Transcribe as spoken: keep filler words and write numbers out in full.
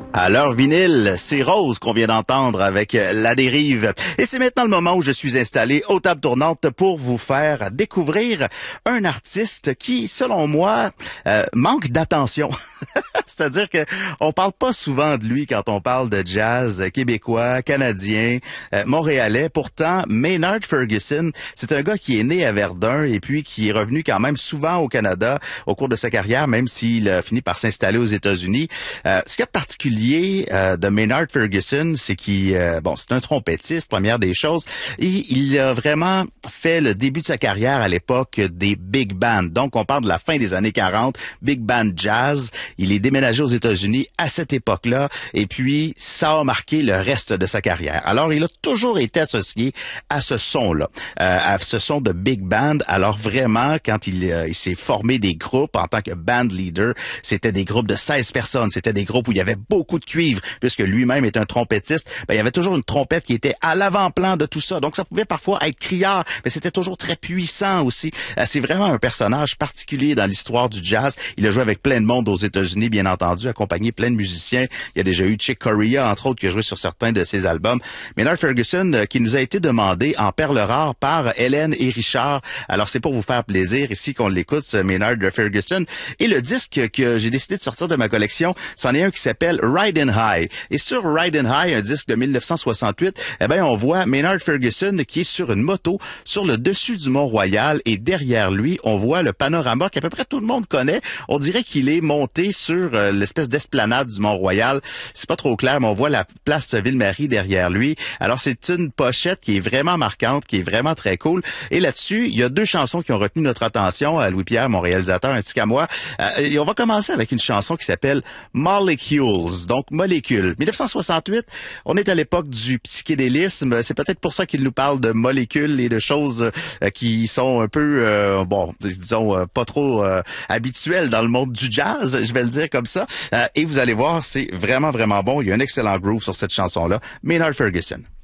À l'heure vinyle, c'est Rose qu'on vient d'entendre avec La Dérive. Et c'est maintenant le moment où je suis installé aux tables tournantes pour vous faire découvrir un artiste qui, selon moi, euh, manque d'attention. C'est-à-dire que on parle pas souvent de lui quand on parle de jazz québécois, canadien, euh, montréalais. Pourtant, Maynard Ferguson, c'est un gars qui est né à Verdun et puis qui est revenu quand même souvent au Canada au cours de sa carrière, même s'il a fini par s'installer aux États-Unis. Euh, ce qui est particulier euh, de Maynard Ferguson, c'est qu'il, euh, bon, c'est un trompettiste, première des choses, et il a vraiment fait le début de sa carrière à l'époque des big bands. Donc, on parle de la fin des années quarante, big band jazz. Il est déménagé aux États-Unis à cette époque-là, et puis ça a marqué le reste de sa carrière. Alors, il a toujours été associé à ce son-là, euh, à ce son de big band. Alors, vraiment, quand il, euh, il s'est formé des groupes en tant que band leader, c'était des groupes de seize personnes, c'était des groupes où il y avait beaucoup de cuivre, puisque lui-même est un trompettiste. Ben, il y avait toujours une trompette qui était à l'avant-plan de tout ça. Donc, ça pouvait parfois être criard, mais c'était toujours très puissant aussi. Euh, c'est vraiment un personnage particulier dans l'histoire du jazz. Il a joué avec plein de monde aux États-Unis, bien entendu, accompagné plein de musiciens. Il y a déjà eu Chick Corea, entre autres, qui a joué sur certains de ses albums. Maynard Ferguson, euh, qui nous a été demandé en perles rares par Hélène et Richard. Alors, c'est pour vous faire plaisir ici qu'on l'écoute, ce Maynard Ferguson. Et le disque que j'ai décidé de sortir de ma collection, c'en est un qui s'appelle Ridin' High. Et sur Ridin' High, un disque de mille neuf cent soixante-huit, eh ben, on voit Maynard Ferguson qui est sur une moto sur le dessus du Mont-Royal et derrière lui, on voit le panorama qu'à peu près tout le monde connaît. On dirait qu'il est monté sur euh, l'espèce d'esplanade du Mont-Royal. C'est pas trop clair, mais on voit la place Ville-Marie derrière lui. Alors, c'est une pochette qui est vraiment marquante, qui est vraiment très cool. Et là-dessus, il y a deux chansons qui ont retenu notre attention, à Louis-Pierre, mon réalisateur, ainsi qu'à moi. Euh, et on va commencer avec une chanson qui s'appelle Molecules, donc molécules. mille neuf cent soixante-huit, on est à l'époque du psychédélisme. C'est peut-être pour ça qu'il nous parle de molécules et de choses euh, qui sont un peu, euh, bon, disons, euh, pas trop euh, habituelles dans le monde du jazz, je vais le dire comme ça. Euh, et vous allez voir, c'est vraiment, vraiment bon. Il y a un excellent groove sur cette chanson-là. Maynard Ferguson.